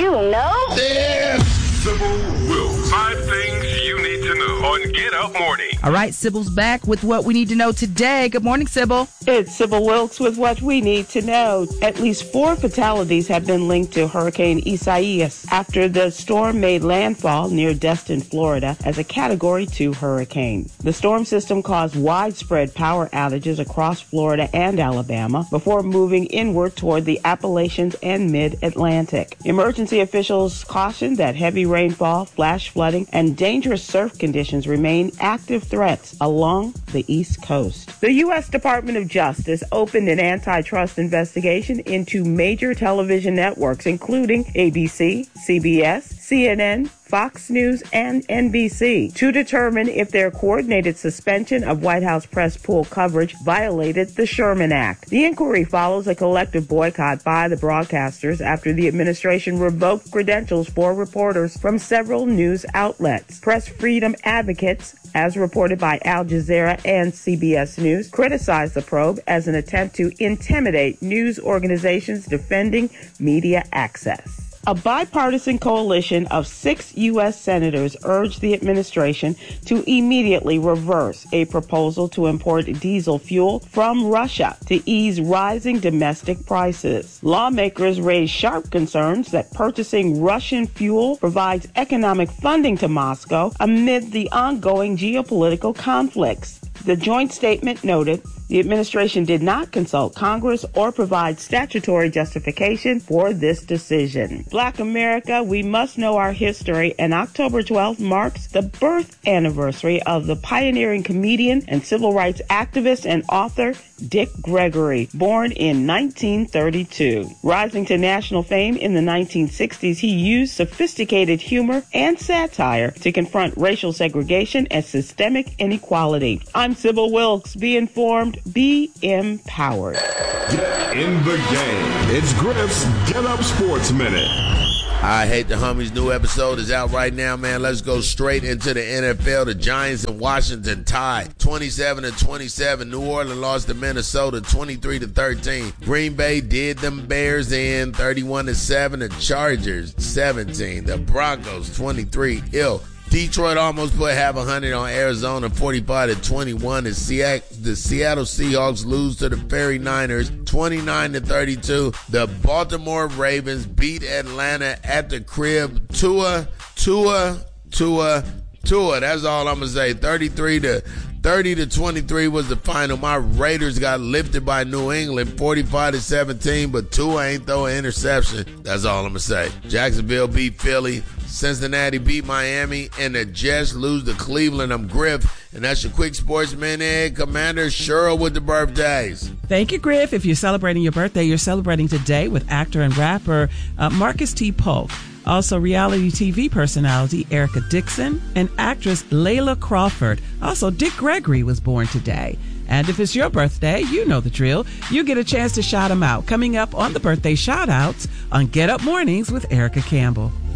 you know? Yeah. Sybil Wilkes. 5 things you need to know on Get Up Morning. All right, Sybil's back with what we need to know today. Good morning, Sybil. It's Sybil Wilkes with what we need to know. At least 4 fatalities have been linked to Hurricane Isaias after the storm made landfall near Destin, Florida, as a Category 2 hurricane. The storm system caused widespread power outages across Florida and Alabama before moving inward toward the Appalachians and mid-Atlantic. Emergency officials cautioned that heavy rainfall, flash flooding, and dangerous surf conditions remain active threats along the East Coast. The U.S. Department of Justice opened an antitrust investigation into major television networks, including ABC, CBS, CNN, Fox News, and NBC, to determine if their coordinated suspension of White House press pool coverage violated the Sherman Act. The inquiry follows a collective boycott by the broadcasters after the administration revoked credentials for reporters from several news outlets. Press freedom advocates, as reported by Al Jazeera and CBS News, criticized the probe as an attempt to intimidate news organizations defending media access. A bipartisan coalition of 6 U.S. senators urged the administration to immediately reverse a proposal to import diesel fuel from Russia to ease rising domestic prices. Lawmakers raised sharp concerns that purchasing Russian fuel provides economic funding to Moscow amid the ongoing geopolitical conflicts. The joint statement noted the administration did not consult Congress or provide statutory justification for this decision. Black America, we must know our history, and October 12th marks the birth anniversary of the pioneering comedian and civil rights activist and author Dick Gregory, born in 1932. Rising to national fame in the 1960s, he used sophisticated humor and satire to confront racial segregation and systemic inequality. I'm Sybil Wilkes. Be informed, be empowered. Get in the game. It's Griff's Get Up Sports Minute. I Hate the Homies new episode is out right now, man. Let's go straight into the NFL. The Giants and Washington tied 27-27. New Orleans lost to Minnesota 23-13. Green Bay did them Bears in 31-7. The Chargers 17. The Broncos 23. Detroit almost put half 100 on Arizona 45-21. The Seattle Seahawks lose to the 49ers 29-32. The Baltimore Ravens beat Atlanta at the crib. Tua. That's all I'm gonna say. 30-23 was the final. My Raiders got lifted by New England 45-17, but Tua ain't throw an interception. That's all I'm gonna say. Jacksonville beat Philly. Cincinnati beat Miami, and the Jets lose to Cleveland. I'm Griff, and that's your quick sports minute. Commander Cheryl with the birthdays. Thank you, Griff. If you're celebrating your birthday, you're celebrating today with actor and rapper Marcus T. Polk. Also, reality TV personality Erica Dixon and actress Layla Crawford. Also, Dick Gregory was born today. And if it's your birthday, you know the drill. You get a chance to shout them out. Coming up on the birthday shout-outs on Get Up Mornings with Erica Campbell.